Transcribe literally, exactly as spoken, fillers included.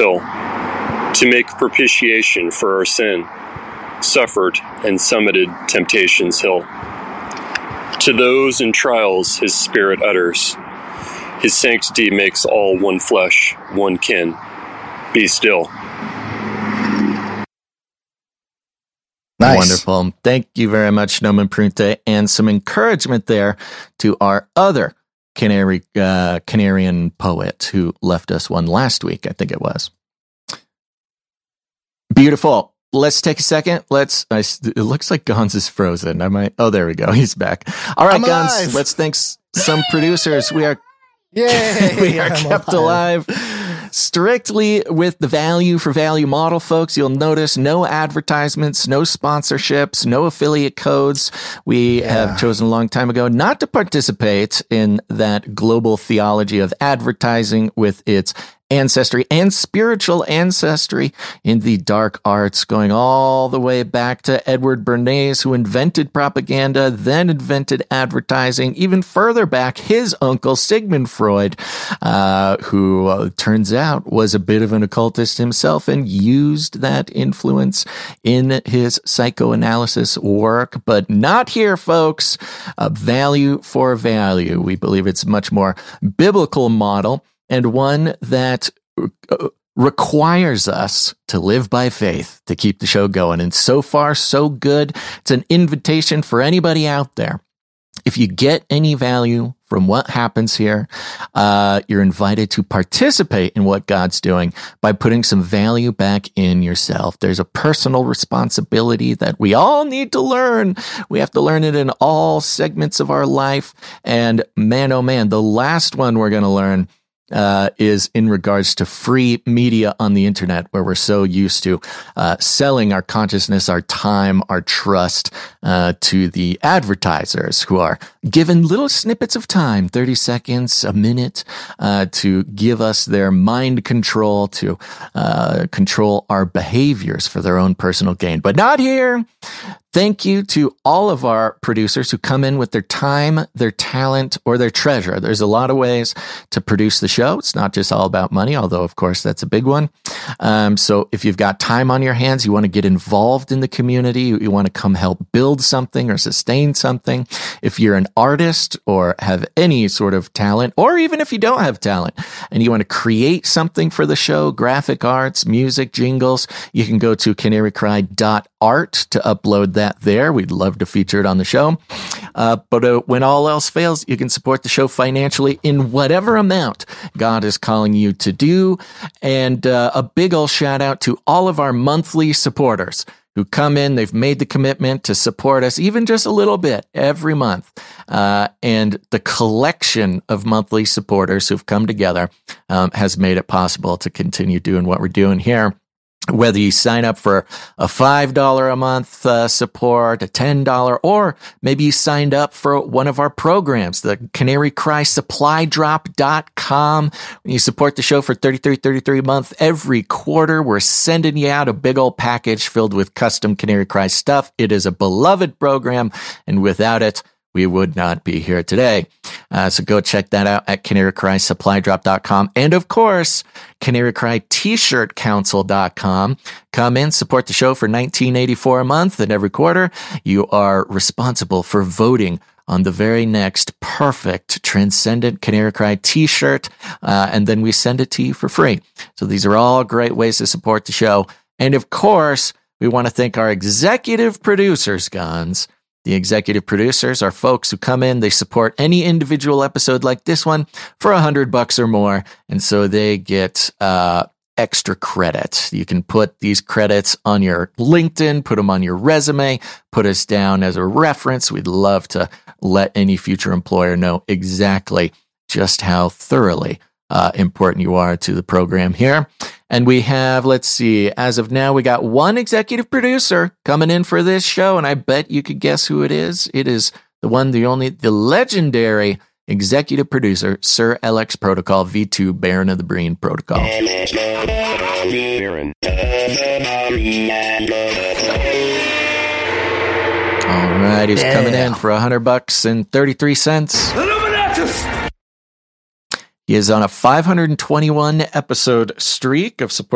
Hill, to make propitiation for our sin, suffered and summited temptation's hill. To those in trials his Spirit utters, his sanctity makes all one flesh, one kin. Be still. Nice. Wonderful. Thank you very much, Nomen Prunte, and some encouragement there to our other Canary uh, Canarian poet who left us one last week, I think it was. Beautiful. Let's take a second. Let's. I, it looks like Gons is frozen. I might. Oh, there we go. He's back. All right, Gons. Let's thank some producers. We are. Yay! we are I'm kept alive. Strictly with the value for value model, folks. You'll notice no advertisements, no sponsorships, no affiliate codes. We yeah. have chosen a long time ago not to participate in that global theology of advertising with its ancestry and spiritual ancestry in the dark arts, going all the way back to Edward Bernays, who invented propaganda, then invented advertising, even further back, his uncle Sigmund Freud, uh, who uh, turns out was a bit of an occultist himself and used that influence in his psychoanalysis work, but not here, folks. Uh, value for value. We believe it's a much more biblical model, and one that uh, requires us to live by faith to keep the show going. And so far, so good. It's an invitation for anybody out there. If you get any value from what happens here, uh, you're invited to participate in what God's doing by putting some value back in yourself. There's a personal responsibility that we all need to learn. We have to learn it in all segments of our life. And man, oh man, the last one we're going to learn Uh, is in regards to free media on the internet, where we're so used to uh, selling our consciousness, our time, our trust uh, to the advertisers who are given little snippets of time, thirty seconds, a minute, uh, to give us their mind control, to uh, control our behaviors for their own personal gain. But not here. Thank you to all of our producers who come in with their time, their talent, or their treasure. There's a lot of ways to produce the show. It's not just all about money, although, of course, that's a big one. Um, so if you've got time on your hands, you want to get involved in the community, you, you want to come help build something or sustain something. If you're an artist or have any sort of talent, or even if you don't have talent and you want to create something for the show, graphic arts, music, jingles, you can go to canary cry dot art to upload that there. We'd love to feature it on the show. Uh, but uh, when all else fails, you can support the show financially in whatever amount God is calling you to do. And uh, a big ol' shout out to all of our monthly supporters who come in. They've made the commitment to support us even just a little bit every month. Uh, and the collection of monthly supporters who've come together um, has made it possible to continue doing what we're doing here. Whether you sign up for a five dollars a month uh, support, a ten dollars, or maybe you signed up for one of our programs, the canary cry supply drop dot com. When you support the show for thirty-three dollars and thirty-three cents a month every quarter, we're sending you out a big old package filled with custom Canary Cry stuff. It is a beloved program, and without it, we would not be here today. Uh, so go check that out at canary cry supply drop dot com. And of course, canary cry t shirt council dot com. Come in, support the show for nineteen eighty-four a month, and every quarter you are responsible for voting on the very next perfect transcendent Canary Cry t-shirt, uh, and then we send it to you for free. So these are all great ways to support the show. And of course, we want to thank our executive producers, Gons. The executive producers are folks who come in, they support any individual episode like this one for a hundred bucks or more. And so they get uh, extra credit. You can put these credits on your LinkedIn, put them on your resume, put us down as a reference. We'd love to let any future employer know exactly just how thoroughly uh, important you are to the program here. And we have, let's see, as of now, we got one executive producer coming in for this show, and I bet you could guess who it is. It is the one, the only, the legendary executive producer, Sir L X Protocol, V two, Baron of the Breen Protocol. All right, he's yeah. coming in for a hundred bucks and thirty-three cents. He is on a five hundred twenty-one episode streak of support.